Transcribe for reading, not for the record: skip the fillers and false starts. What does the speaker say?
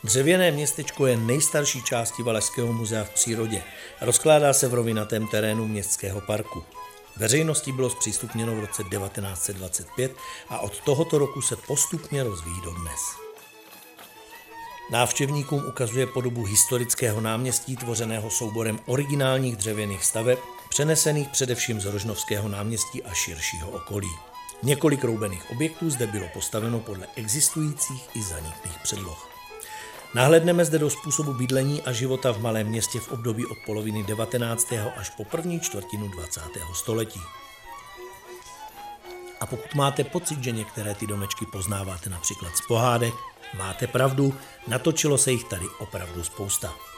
Dřevěné městečko je nejstarší částí Valašského muzea v přírodě. Rozkládá se v rovinatém terénu městského parku. Veřejnosti bylo zpřístupněno v roce 1925 a od tohoto roku se postupně rozvíjí dodnes. Návštěvníkům ukazuje podobu historického náměstí tvořeného souborem originálních dřevěných staveb, přenesených především z Rožnovského náměstí a širšího okolí. Několik roubených objektů zde bylo postaveno podle existujících i zaniklých předloh. Nahlédneme zde do způsobu bydlení a života v malém městě v období od poloviny 19. až po první čtvrtinu 20. století. A pokud máte pocit, že některé ty domečky poznáváte například z pohádek, máte pravdu, natočilo se jich tady opravdu spousta.